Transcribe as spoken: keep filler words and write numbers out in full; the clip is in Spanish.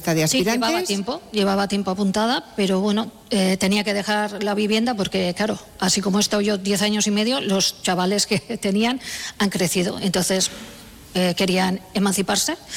lista de aspirantes. Sí, llevaba tiempo, llevaba tiempo apuntada, pero bueno, eh, tenía que dejar la vivienda porque, claro, así como he estado yo diez años y medio, los chavales que tenían han crecido. Entonces, eh, querían emanciparse.